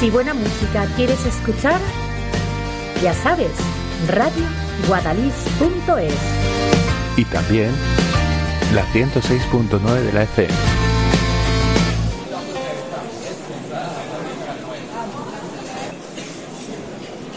Si buena música quieres escuchar, ya sabes, radioguadalix.es. Y también la 106.9 de la FM.